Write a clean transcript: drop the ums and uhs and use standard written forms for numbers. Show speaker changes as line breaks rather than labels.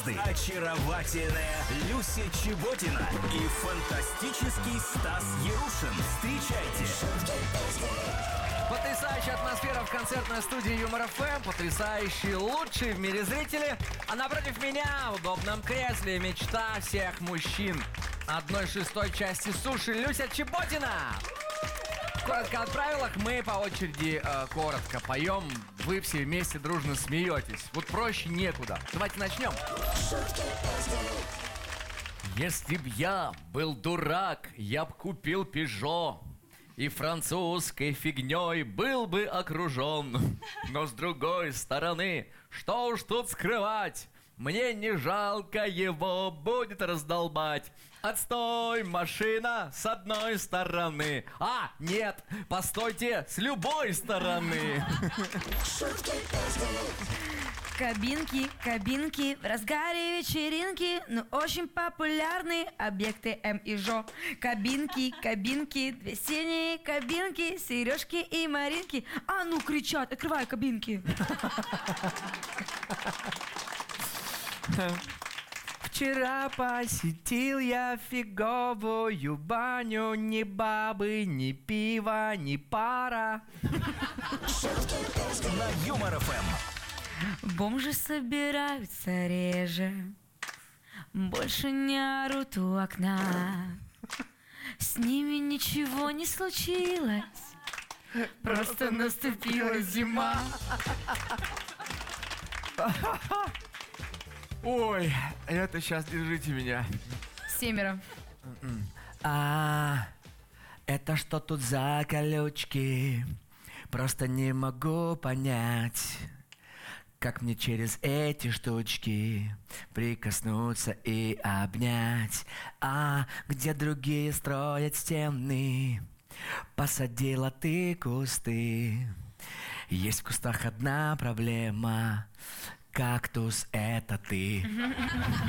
Очаровательная Люся Чеботина и фантастический Стас Ярушин. Встречайте!
Потрясающая атмосфера в концертной студии Юмор ФМ. Потрясающие, лучшие в мире зрители. А напротив меня в удобном кресле мечта всех мужчин 1/6 части суши Люся Чеботина. Коротко о правилах, мы по очереди коротко поем. Вы все вместе дружно смеетесь. Вот проще некуда. Давайте начнем. Если б я был дурак, я б купил Пежо и французской фигней был бы окружен. Но с другой стороны, что уж тут скрывать, мне не жалко его будет раздолбать. Отстой, машина, с одной стороны. А, нет, постойте, с любой стороны.
Кабинки, кабинки, в разгаре вечеринки, но очень популярные объекты М и Жо. Кабинки, кабинки, две синие кабинки, Сережки и Маринки. А ну кричат, открывай кабинки.
Вчера посетил я фиговую баню. Ни бабы, ни пива, ни пара.
На Юмор ФМ.
Бомжи собираются реже, больше не орут у окна. С ними ничего не случилось, просто наступила зима.
Ой, это сейчас держите меня.
7.
Это что тут за колючки? Просто не могу понять, как мне через эти штучки прикоснуться и обнять. Где другие строят стены, посадила ты кусты. Есть в кустах одна проблема: кактус — это ты.